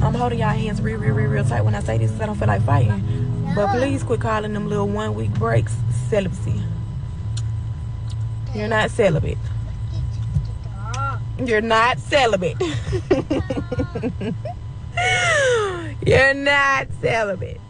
I'm holding y'all hands real tight when I say this because I don't feel like fighting. But please quit calling them little 1 week breaks celibacy. You're not celibate. You're not celibate. You're not celibate.